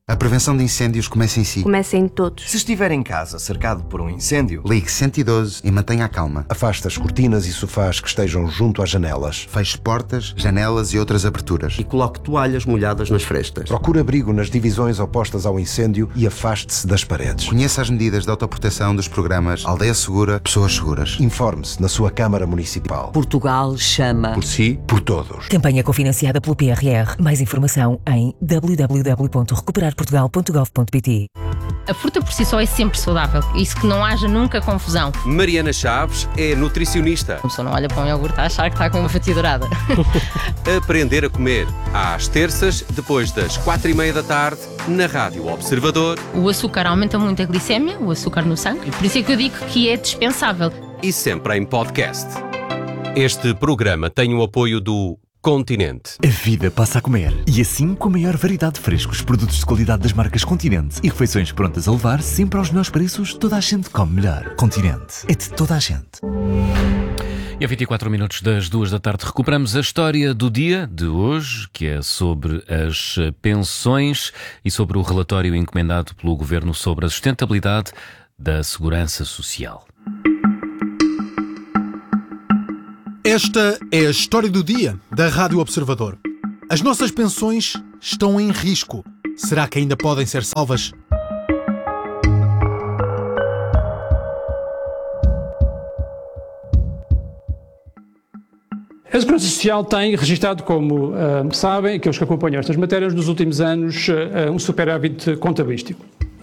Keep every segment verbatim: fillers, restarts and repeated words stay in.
A prevenção de incêndios começa em si. Começa em todos. Se estiver em casa cercado por um incêndio, ligue cento e doze e mantenha a calma. Afaste as cortinas e sofás que estejam junto às janelas. Feche portas, janelas e outras aberturas. E coloque toalhas molhadas nas frestas. Procure abrigo nas divisões opostas ao incêndio e afaste-se das paredes. Conheça as medidas de autoproteção dos programas Aldeia Segura, Pessoas Seguras. Informe-se na sua Câmara Municipal. Portugal chama. Por si, por todos. Campanha cofinanciada pelo P R R. Mais informação em w w w ponto recuperar portugal ponto gov ponto p t. A fruta por si só é sempre saudável. Isso que não haja nunca confusão. Mariana Chaves é nutricionista. A pessoa não olha para um iogurte a achar que está com uma fatia dourada. Aprender a comer. Às terças, depois das quatro e meia da tarde, na Rádio Observador. O açúcar aumenta muito a glicémia, o açúcar no sangue. Por isso é que eu digo que é dispensável. E sempre em podcast. Este programa tem o apoio do Continente. A vida passa a comer. E assim, com a maior variedade de frescos, produtos de qualidade das marcas Continente e refeições prontas a levar, sempre aos melhores preços, toda a gente come melhor. Continente. É de toda a gente. E a vinte e quatro minutos das duas da tarde recuperamos a história do dia de hoje, que é sobre as pensões e sobre o relatório encomendado pelo Governo sobre a sustentabilidade da segurança social. Esta é a história do dia da Rádio Observador. As nossas pensões estão em risco. Será que ainda podem ser salvas? A Segurança Social tem registrado, como uh, sabem, aqueles que acompanham estas matérias, nos últimos anos, uh, um superávit contabilístico.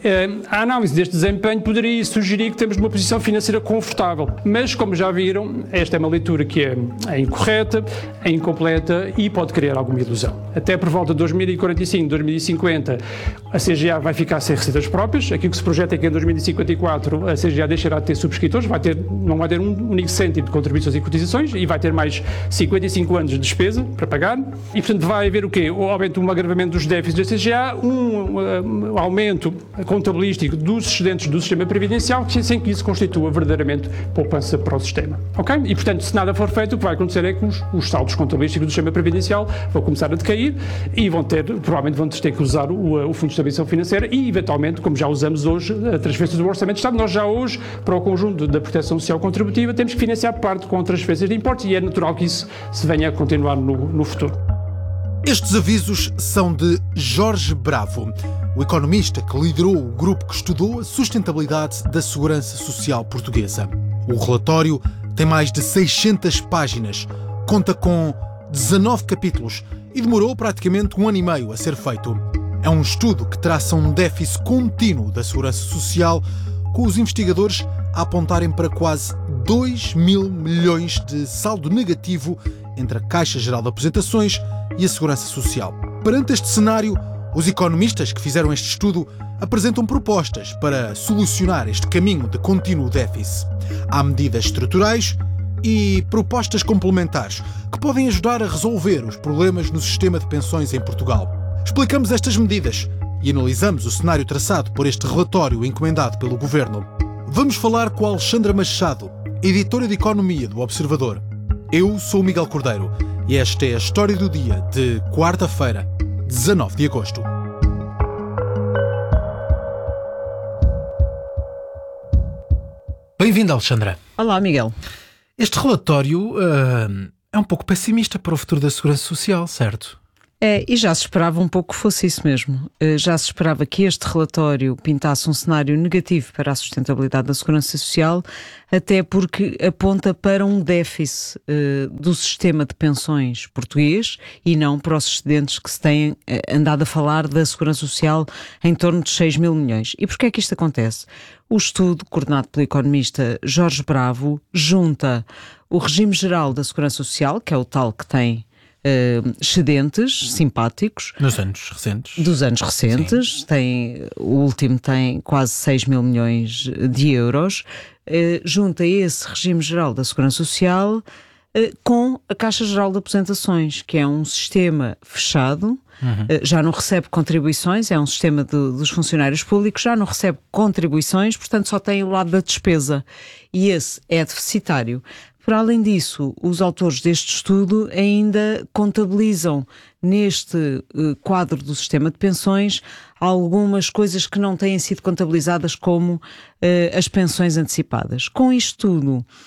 A análise deste desempenho poderia sugerir que temos uma posição financeira confortável, mas, como já viram, esta é uma leitura que é, é incorreta, é incompleta e pode criar alguma ilusão. Até por volta de dois mil e quarenta e cinco, dois mil e cinquenta, a C G A vai ficar sem receitas próprias. Aquilo que se projeta é que em dois mil e cinquenta e quatro a C G A deixará de ter subscritores, vai ter, não vai ter um único cêntimo de contribuições e cotizações e vai ter mais cinquenta e cinco anos de despesa para pagar. E, portanto, vai haver o quê? Obviamente, um agravamento dos déficits da C G A, um, um, um aumento contabilístico dos excedentes do sistema previdencial, sem que isso constitua verdadeiramente poupança para o sistema. Ok? E, portanto, se nada for feito, o que vai acontecer é que os, os saldos contabilísticos do sistema previdencial vão começar a decair e vão ter, provavelmente vão ter que usar o, o Fundo de Estabilização Financeira e, eventualmente, como já usamos hoje, a transferência do Orçamento de Estado. Nós já hoje, para o conjunto da proteção social contributiva, temos que financiar parte com transferências de impostos e é natural que isso se venha a continuar no, no futuro. Estes avisos são de Jorge Bravo, o economista que liderou o grupo que estudou a sustentabilidade da segurança social portuguesa. O relatório tem mais de seiscentas páginas, conta com dezanove capítulos e demorou praticamente um ano e meio a ser feito. É um estudo que traça um déficit contínuo da segurança social, com os investigadores a apontarem para quase dois mil milhões de saldo negativo entre a Caixa Geral de Aposentações e a Segurança Social. Perante este cenário, os economistas que fizeram este estudo apresentam propostas para solucionar este caminho de contínuo déficit. Há medidas estruturais e propostas complementares que podem ajudar a resolver os problemas no sistema de pensões em Portugal. Explicamos estas medidas e analisamos o cenário traçado por este relatório encomendado pelo Governo. Vamos falar com a Alexandra Machado, editora de Economia do Observador. Eu sou o Miguel Cordeiro e esta é a história do dia de quarta-feira, dezanove de agosto. Bem-vinda, Alexandra. Olá, Miguel. Este relatório uh, é um pouco pessimista para o futuro da segurança social, certo? É, e já se esperava um pouco que fosse isso mesmo. Já se esperava que este relatório pintasse um cenário negativo para a sustentabilidade da segurança social, até porque aponta para um déficit uh, do sistema de pensões português e não para os excedentes que se têm uh, andado a falar da segurança social em torno de seis mil milhões. E porquê é que isto acontece? O estudo, coordenado pelo economista Jorge Bravo, junta o regime geral da segurança social, que é o tal que tem Uh, excedentes simpáticos. Nos anos recentes. Dos anos recentes. Tem, o último tem quase seis mil milhões de euros. Uh, junta esse regime geral da Segurança Social uh, com a Caixa Geral de Aposentações, que é um sistema fechado. Uhum. Uh, já não recebe contribuições, é um sistema de, dos funcionários públicos, já não recebe contribuições, portanto só tem o lado da despesa. E esse é deficitário. Para além disso, os autores deste estudo ainda contabilizam neste uh, quadro do sistema de pensões algumas coisas que não têm sido contabilizadas, como uh, as pensões antecipadas. Com isto tudo, uh,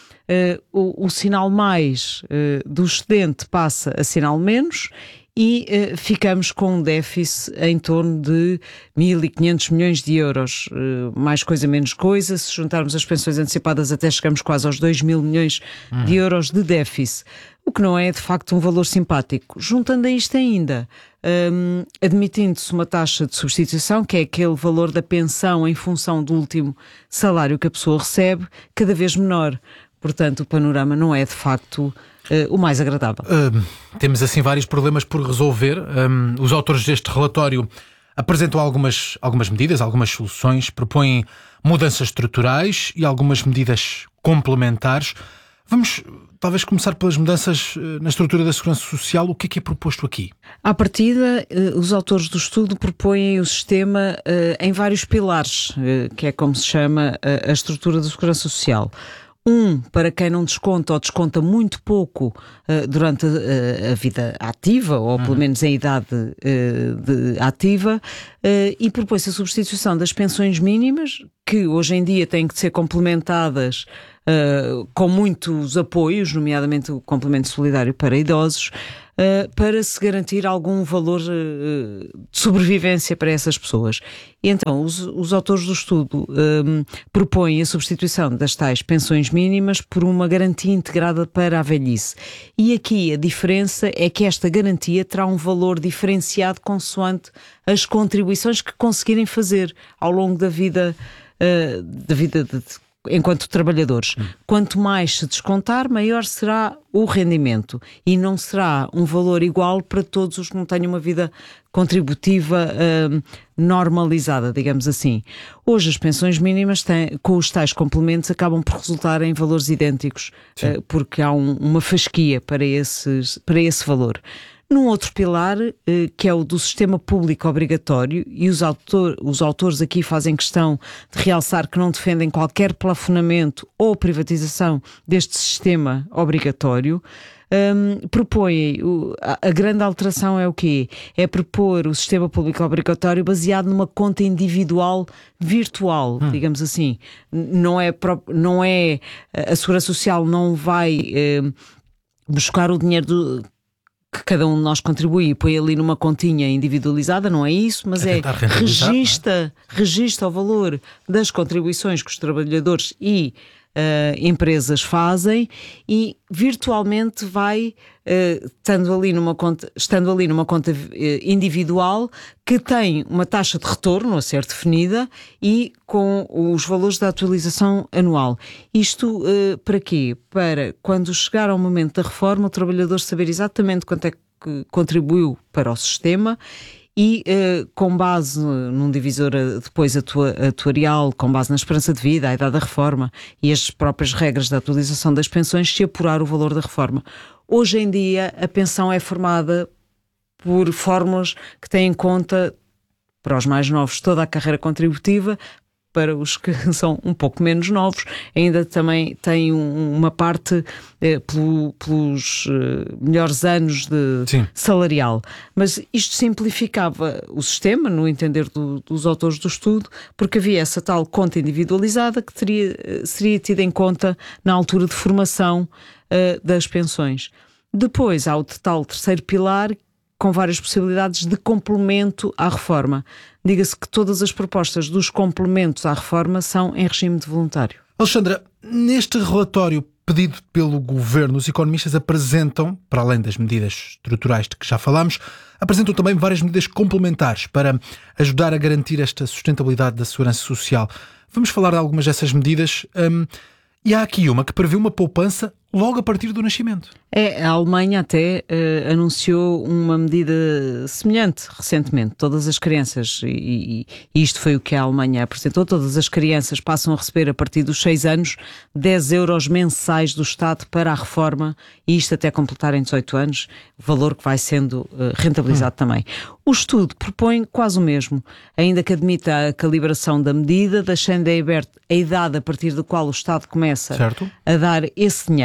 o, o sinal mais uh, do excedente passa a sinal menos e uh, ficamos com um déficit em torno de mil e quinhentos milhões de euros, uh, mais coisa menos coisa. Se juntarmos as pensões antecipadas, até chegamos quase aos dois mil milhões hum. de euros de déficit, o que não é de facto um valor simpático. Juntando a isto ainda, um, admitindo-se uma taxa de substituição, que é aquele valor da pensão em função do último salário que a pessoa recebe, cada vez menor. Portanto, o panorama não é de facto Uh, o mais agradável. Uh, temos assim vários problemas por resolver. Um, os autores deste relatório apresentam algumas, algumas medidas, algumas soluções, propõem mudanças estruturais e algumas medidas complementares. Vamos talvez começar pelas mudanças na estrutura da Segurança Social. O que é que é proposto aqui? À partida, os autores do estudo propõem o sistema em vários pilares, que é como se chama a estrutura da Segurança Social. Um, para quem não desconta ou desconta muito pouco uh, durante a, a vida ativa, ou pelo menos em idade uh, de ativa, uh, e propõe-se a substituição das pensões mínimas, que hoje em dia têm que ser complementadas uh, com muitos apoios, nomeadamente o complemento solidário para idosos, Uh, para se garantir algum valor uh, de sobrevivência para essas pessoas. E então, os, os autores do estudo um, propõem a substituição das tais pensões mínimas por uma garantia integrada para a velhice. E aqui a diferença é que esta garantia terá um valor diferenciado consoante as contribuições que conseguirem fazer ao longo da vida, uh, da vida de, de enquanto trabalhadores. Hum. Quanto mais se descontar, maior será o rendimento e não será um valor igual para todos os que não tenham uma vida contributiva uh, normalizada, digamos assim. Hoje as pensões mínimas têm, com os tais complementos, acabam por resultar em valores idênticos, uh, porque há um, uma fasquia para, esses, para esse valor. Num outro pilar, que é o do sistema público obrigatório, e os, autor, os autores aqui fazem questão de realçar que não defendem qualquer plafonamento ou privatização deste sistema obrigatório, um, propõem, a, a grande alteração é o quê? É propor o sistema público obrigatório baseado numa conta individual virtual, hum. digamos assim. Não é, não é, a Segurança Social não vai um, buscar o dinheiro do... que cada um de nós contribui e põe ali numa continha individualizada, não é isso, mas é, é registra, registra o valor das contribuições que os trabalhadores e uh, empresas fazem e virtualmente vai uh, estando ali numa conta, estando ali numa conta uh, individual que tem uma taxa de retorno a ser definida e com os valores da atualização anual. Isto uh, para quê? Para quando chegar ao momento da reforma o trabalhador saber exatamente quanto é que contribuiu para o sistema e uh, com base num divisor depois atua, atuarial, com base na esperança de vida, a idade da reforma e as próprias regras da atualização das pensões, se apurar o valor da reforma. Hoje em dia a pensão é formada por fórmulas que têm em conta, para os mais novos, toda a carreira contributiva, para os que são um pouco menos novos, ainda também tem um, uma parte eh, pelo, pelos eh, melhores anos de Sim. salarial. Mas isto simplificava o sistema, no entender do, dos autores do estudo, porque havia essa tal conta individualizada que teria, seria tida em conta na altura de formação eh, das pensões. Depois há o tal terceiro pilar, com várias possibilidades de complemento à reforma. Diga-se que todas as propostas dos complementos à reforma são em regime de voluntário. Alexandra, neste relatório pedido pelo Governo, os economistas apresentam, para além das medidas estruturais de que já falámos, apresentam também várias medidas complementares para ajudar a garantir esta sustentabilidade da segurança social. Vamos falar de algumas dessas medidas. Hum, e há aqui uma que prevê uma poupança logo a partir do nascimento. É, a Alemanha até uh, anunciou uma medida semelhante recentemente. Todas as crianças, e, e isto foi o que a Alemanha apresentou, todas as crianças passam a receber a partir dos seis anos dez euros mensais do Estado para a reforma, e isto até completarem dezoito anos, valor que vai sendo uh, rentabilizado hum. também. O estudo propõe quase o mesmo, ainda que admita a calibração da medida, deixando aberto a idade a partir da qual o Estado começa certo. a dar esse dinheiro.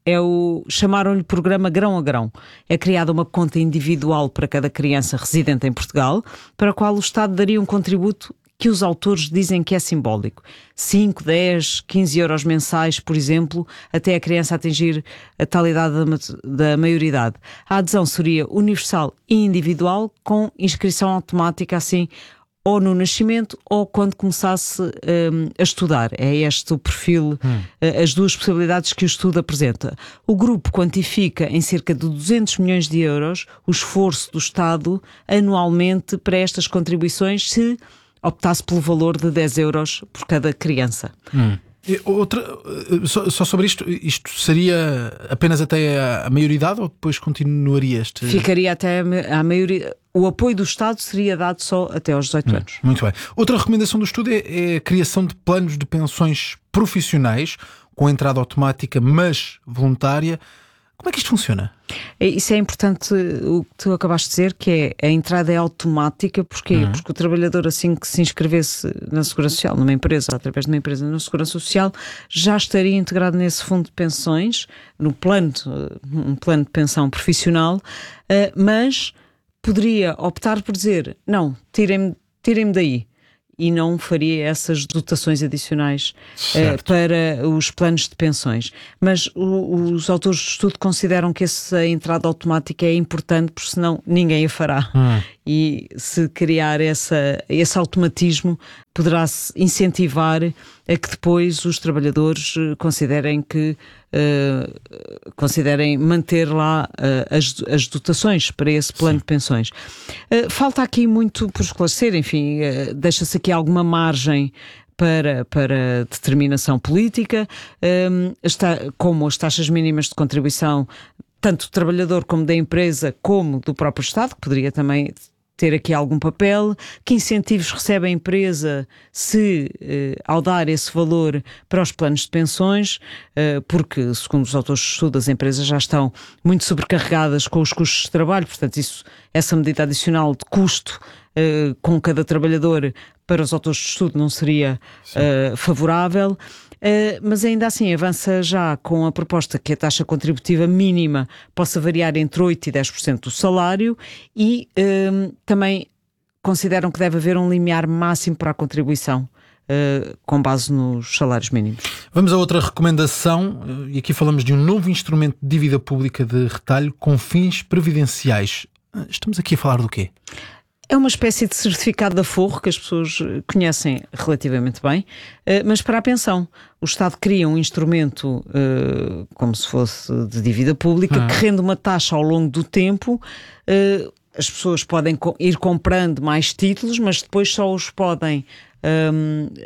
É o, chamaram-lhe programa grão a grão. É criada uma conta individual para cada criança residente em Portugal, para a qual o Estado daria um contributo que os autores dizem que é simbólico. cinco, dez, quinze euros mensais, por exemplo, até a criança atingir a tal idade da, da maioridade. A adesão seria universal e individual, com inscrição automática, assim, ou no nascimento ou quando começasse um, a estudar. É este o perfil, hum. uh, as duas possibilidades que o estudo apresenta. O grupo quantifica em cerca de duzentos milhões de euros o esforço do Estado anualmente para estas contribuições, se optasse pelo valor de dez euros por cada criança. Hum. Outra, só, só sobre isto, isto seria apenas até a maioridade ou depois continuaria este? Ficaria até a maioria. O apoio do Estado seria dado só até aos dezoito hum, anos. Muito bem. Outra recomendação do estudo é, é a criação de planos de pensões profissionais com entrada automática, mas voluntária. Como é que isto funciona? Isso é importante, o que tu acabaste de dizer, que é a entrada é automática. Porquê? Uhum. Porque o trabalhador, assim que se inscrevesse na Segurança Social, numa empresa, através de uma empresa na Segurança Social, já estaria integrado nesse fundo de pensões, no plano, um plano de pensão profissional, mas poderia optar por dizer, não, tirem-me, tirem-me daí. E não faria essas dotações adicionais uh, para os planos de pensões. Mas o, os autores do estudo consideram que essa entrada automática é importante, porque senão ninguém a fará. Hum. E se criar essa, esse automatismo, poderá-se incentivar a que depois os trabalhadores considerem que uh, considerem manter lá uh, as, as dotações para esse plano Sim. de pensões. Uh, falta aqui muito por esclarecer, enfim, uh, deixa-se aqui alguma margem para, para determinação política, um, está, como as taxas mínimas de contribuição, tanto do trabalhador como da empresa, como do próprio Estado, que poderia também ter aqui algum papel, que incentivos recebe a empresa se, eh, ao dar esse valor para os planos de pensões, eh, porque, segundo os autores de estudo, as empresas já estão muito sobrecarregadas com os custos de trabalho, portanto, isso, essa medida adicional de custo eh, com cada trabalhador para os autores de estudo não seria eh, favorável. Uh, mas ainda assim avança já com a proposta que a taxa contributiva mínima possa variar entre oito por cento e dez por cento do salário e uh, também consideram que deve haver um limiar máximo para a contribuição uh, com base nos salários mínimos. Vamos a outra recomendação, e aqui falamos de um novo instrumento de dívida pública de retalho com fins previdenciais. Estamos aqui a falar do quê? É uma espécie de certificado de aforro que as pessoas conhecem relativamente bem, mas para a pensão. O Estado cria um instrumento como se fosse de dívida pública, ah. que rende uma taxa ao longo do tempo. As pessoas podem ir comprando mais títulos, mas depois só os podem um, uh,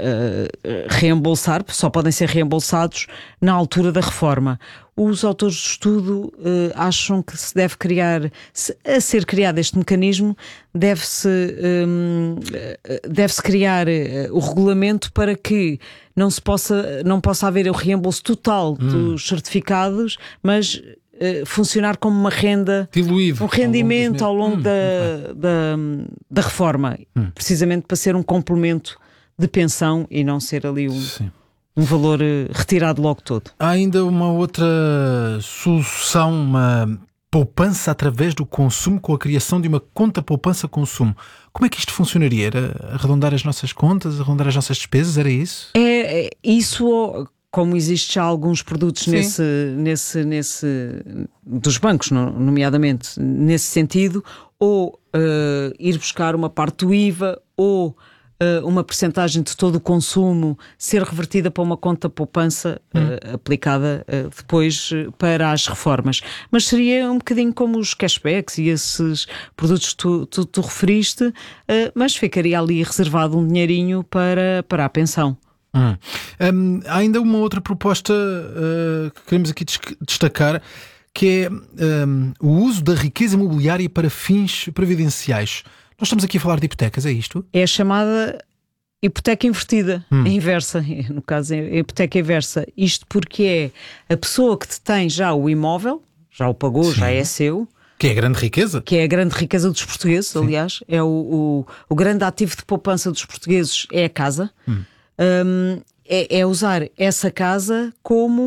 uh, reembolsar, só podem ser reembolsados na altura da reforma. Os autores do estudo uh, acham que se deve criar, se, a ser criado este mecanismo, deve-se um, deve-se criar uh, o regulamento para que não se possa, não possa haver o reembolso total hum. dos certificados, mas uh, funcionar como uma renda, diluído, um rendimento ao longo, ao longo hum, da, da, da reforma, hum. precisamente para ser um complemento de pensão e não ser ali um... Sim. um valor retirado logo todo. Há ainda uma outra solução, uma poupança através do consumo, com a criação de uma conta poupança-consumo. Como é que isto funcionaria? Era arredondar as nossas contas, arredondar as nossas despesas? Era isso? É, é isso, como existe já alguns produtos nesse, nesse, nesse, dos bancos, nomeadamente, nesse sentido, ou uh, ir buscar uma parte do I V A, ou uma percentagem de todo o consumo ser revertida para uma conta poupança hum. uh, aplicada uh, depois uh, para as reformas. Mas seria um bocadinho como os cashbacks e esses produtos que tu, tu, tu referiste, uh, mas ficaria ali reservado um dinheirinho para, para a pensão. Hum. Um, há ainda uma outra proposta uh, que queremos aqui destacar, que é um, o uso da riqueza imobiliária para fins previdenciais. Nós estamos aqui a falar de hipotecas, é isto? É a chamada hipoteca invertida, hum. inversa, no caso é a hipoteca inversa. Isto porque é a pessoa que detém já o imóvel, já o pagou, Sim. já é seu. Que é a grande riqueza. Que é a grande riqueza dos portugueses, Sim. aliás. É o, o, o grande ativo de poupança dos portugueses é a casa. Hum. Um, é, é usar essa casa como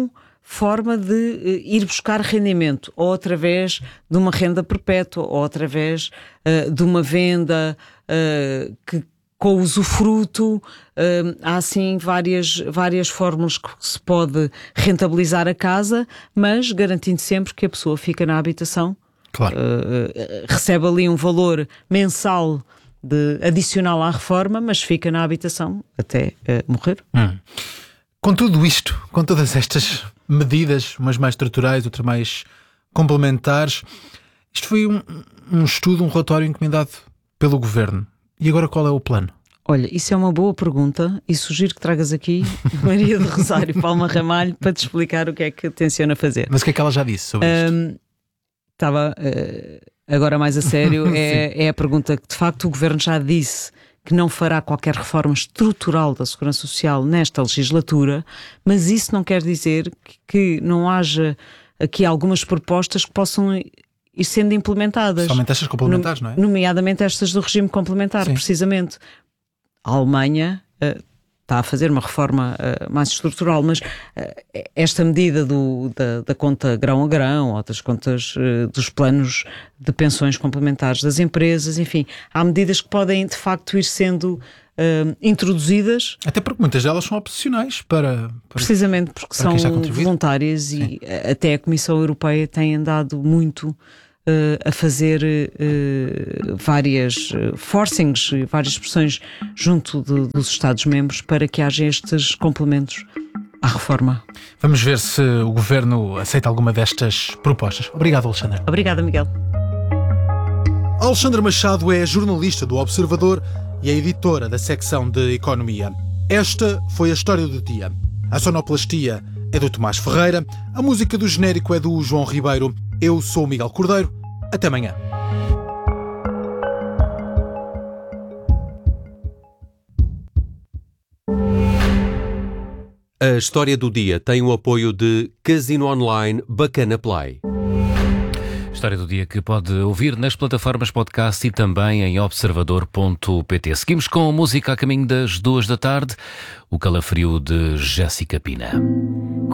forma de uh, ir buscar rendimento, ou através de uma renda perpétua, ou através uh, de uma venda uh, que, com usufruto. Uh, há assim várias, várias fórmulas que se pode rentabilizar a casa, mas garantindo sempre que a pessoa fica na habitação. Claro. Uh, recebe ali um valor mensal de, adicional à reforma, mas fica na habitação até uh, morrer. Hum. Com tudo isto, com todas estas medidas, umas mais estruturais, outras mais complementares, isto foi um, um estudo, um relatório encomendado pelo Governo. E agora qual é o plano? Olha, isso é uma boa pergunta e sugiro que tragas aqui Maria do Rosário Palma Ramalho para te explicar o que é que tenciona fazer. Mas o que é que ela já disse sobre um, isto? Estava uh, agora mais a sério, é, é a pergunta que de facto o Governo já disse que não fará qualquer reforma estrutural da Segurança Social nesta legislatura, mas isso não quer dizer que, que não haja aqui algumas propostas que possam ir sendo implementadas. Somente estas complementares, não é? Nomeadamente estas do regime complementar, Sim. precisamente. A Alemanha uh, está a fazer uma reforma uh, mais estrutural, mas uh, esta medida do, da, da conta grão a grão, ou das contas uh, dos planos de pensões complementares das empresas, enfim, há medidas que podem de facto ir sendo uh, introduzidas. Até porque muitas delas são opcionais para... para precisamente porque para são voluntárias. Sim. E até a Comissão Europeia tem andado muito Uh, a fazer uh, várias uh, forcings, várias pressões junto de, dos Estados-membros para que haja estes complementos à reforma. Vamos ver se o Governo aceita alguma destas propostas. Obrigado, Alexandra. Obrigada, Miguel. Alexandra Machado é jornalista do Observador e é editora da secção de Economia. Esta foi a história do dia. A sonoplastia é do Tomás Ferreira, a música do genérico é do João Ribeiro. Eu sou o Miguel Cordeiro. Até amanhã. A história do dia tem o apoio de Casino Online Bacana Play. História do dia que pode ouvir nas plataformas podcast e também em observador ponto pt. Seguimos com a música a caminho das duas da tarde, o calafrio de Jéssica Pina.